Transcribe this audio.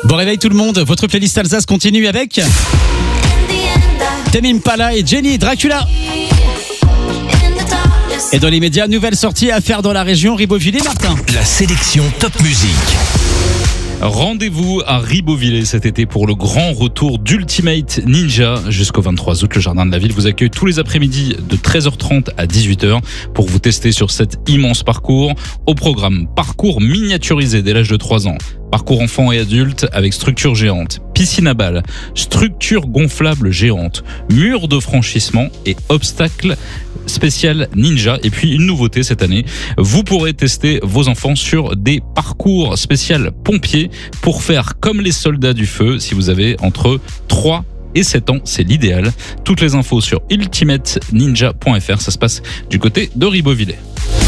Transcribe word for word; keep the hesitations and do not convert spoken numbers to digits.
Bon réveil tout le monde, votre playlist Alsace continue avec Tame Impala et Jenny Dracula. Et dans les médias, nouvelle sortie à faire dans la région Ribeauvillé, Martin. La sélection Top Music. Rendez-vous à Ribeauvillé cet été pour le grand retour d'Ultimate Ninja jusqu'au vingt-trois août. Le Jardin de la Ville vous accueille tous les après-midi de treize heures trente à dix-huit heures pour vous tester sur cet immense parcours. Au programme, parcours miniaturisé dès l'âge de trois ans, parcours enfants et adultes avec structure géante, piscine à balles, structure gonflable géante, mur de franchissement et obstacles spécial ninja. Et puis une nouveauté cette année, vous pourrez tester vos enfants sur des parcours spécial pompiers pour faire comme les soldats du feu si vous avez entre trois et sept ans, c'est l'idéal. Toutes les infos sur ultimate ninja point f r, ça se passe du côté de Ribeauvillé.